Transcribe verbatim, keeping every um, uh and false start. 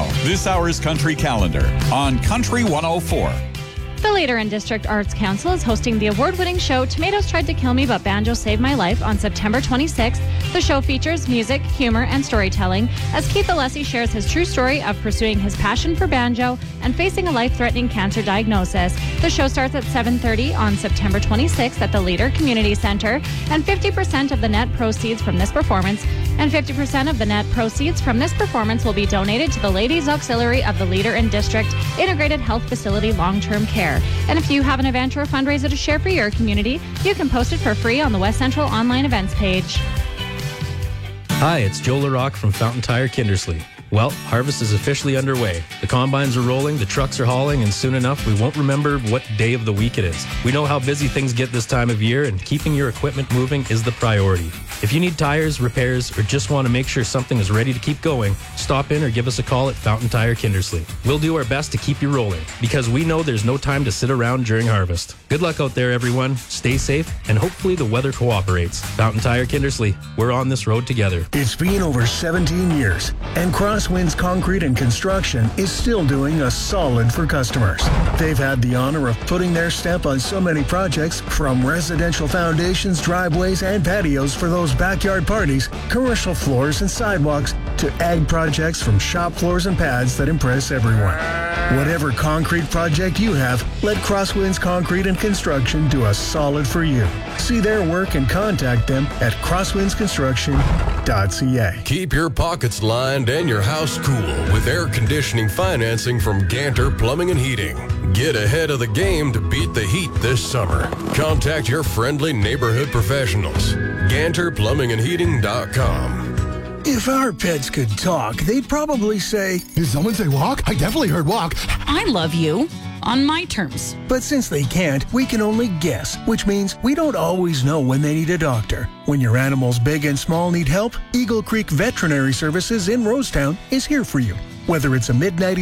now, this hour's Country Calendar on Country one oh four. The Leader and District Arts Council is hosting the award-winning show Tomatoes Tried to Kill Me But Banjo Saved My Life on September twenty-sixth. The show features music, humor, and storytelling as Keith Alessi shares his true story of pursuing his passion for banjo and facing a life-threatening cancer diagnosis. The show starts at seven thirty on September twenty-sixth at the Leader Community Center, and fifty percent of the net proceeds from this performance and fifty percent of the net proceeds from this performance will be donated to the Ladies Auxiliary of the Leader and District Integrated Health Facility Long-Term Care. And if you have an event or a fundraiser to share for your community, you can post it for free on the West Central online events page. Hi, it's Joe LaRock from Fountain Tire Kindersley. Well, harvest is officially underway. The combines are rolling, the trucks are hauling, and soon enough, we won't remember what day of the week it is. We know how busy things get this time of year, and keeping your equipment moving is the priority. If you need tires, repairs, or just want to make sure something is ready to keep going, stop in or give us a call at Fountain Tire Kindersley. We'll do our best to keep you rolling, because we know there's no time to sit around during harvest. Good luck out there, everyone. Stay safe, and hopefully the weather cooperates. Fountain Tire Kindersley, we're on this road together. It's been over seventeen years, and Crosswinds Concrete and Construction is still doing a solid for customers. They've had the honor of putting their stamp on so many projects, from residential foundations, driveways, and patios for those backyard parties, commercial floors and sidewalks, to ag projects from shop floors and pads that impress everyone. Whatever concrete project you have, let Crosswinds Concrete and Construction do a solid for you. See their work and contact them at crosswinds construction dot c a. Keep your pockets lined and your house cool with air conditioning financing from Ganter Plumbing and Heating. Get ahead of the game to beat the heat this summer. Contact your friendly neighborhood professionals. Ganter Plumbing and Heating dot com. If our pets could talk, they'd probably say, "Did someone say walk? I definitely heard walk." I love you. On my terms. But since they can't, we can only guess, which means we don't always know when they need a doctor. When your animals big and small need help, Eagle Creek Veterinary Services in Rosetown is here for you. Whether it's a midnight